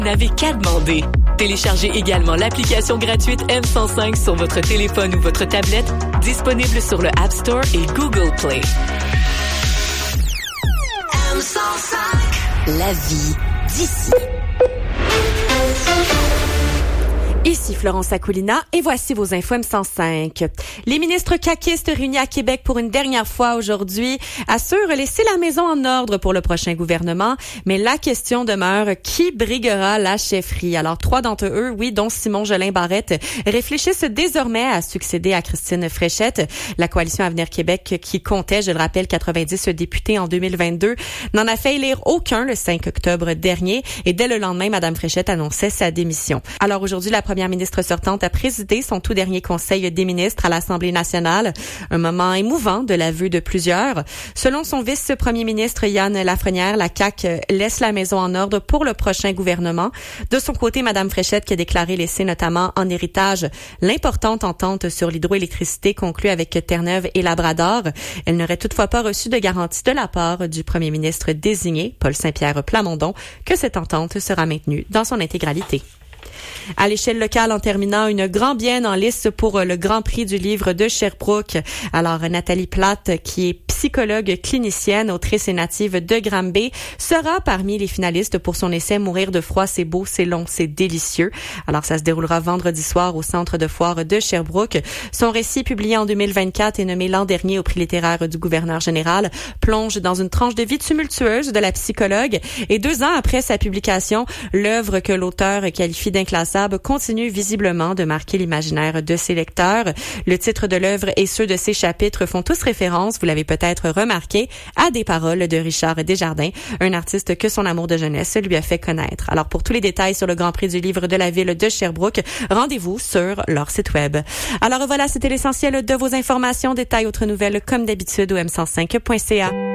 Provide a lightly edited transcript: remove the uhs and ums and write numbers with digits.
N'avez qu'à demander. Téléchargez également l'application gratuite M105 sur votre téléphone ou votre tablette, disponible sur le App Store et Google Play. M105. La vie d'ici. Ici Florence Akoulina et voici vos infos M105. Les ministres caquistes réunis à Québec pour une dernière fois aujourd'hui assurent laisser la maison en ordre pour le prochain gouvernement, mais la question demeure, qui briguera la chefferie? Alors, 3 d'entre eux, oui, dont Simon Jolin-Barrette, réfléchissent désormais à succéder à Christine Fréchette. La coalition Avenir Québec, qui comptait, je le rappelle, 90 députés en 2022, n'en a fait élire aucun le 5 octobre dernier et dès le lendemain, Mme Fréchette annonçait sa démission. Alors aujourd'hui, la première ministre sortante a présidé son tout dernier conseil des ministres à l'Assemblée nationale. Un moment émouvant de l'aveu de plusieurs. Selon son vice-premier ministre Yann Lafrenière, la CAQ laisse la maison en ordre pour le prochain gouvernement. De son côté, Mme Fréchette qui a déclaré laisser notamment en héritage l'importante entente sur l'hydroélectricité conclue avec Terre-Neuve et Labrador. Elle n'aurait toutefois pas reçu de garantie de la part du premier ministre désigné, Paul Saint-Pierre Plamondon, que cette entente sera maintenue dans son intégralité. À l'échelle locale, en terminant, une grande bienne en lice pour le Grand Prix du livre de Sherbrooke. Alors, Nathalie Platte, qui est psychologue clinicienne, autrice et native de Granby, sera parmi les finalistes pour son essai Mourir de froid, c'est beau, c'est long, c'est délicieux. Alors, ça se déroulera vendredi soir au centre de foire de Sherbrooke. Son récit, publié en 2024 et nommé l'an dernier au prix littéraire du gouverneur général, plonge dans une tranche de vie tumultueuse de la psychologue. Et 2 ans après sa publication, l'œuvre que l'auteur qualifie d'inclassable continue visiblement de marquer l'imaginaire de ses lecteurs. Le titre de l'œuvre et ceux de ses chapitres font tous référence, vous l'avez peut-être remarqué, à des paroles de Richard Desjardins, un artiste que son amour de jeunesse lui a fait connaître. Alors pour tous les détails sur le Grand Prix du livre de la ville de Sherbrooke, rendez-vous sur leur site web. Alors voilà, c'était l'essentiel de vos informations. Détails, autres nouvelles comme d'habitude au m105.ca.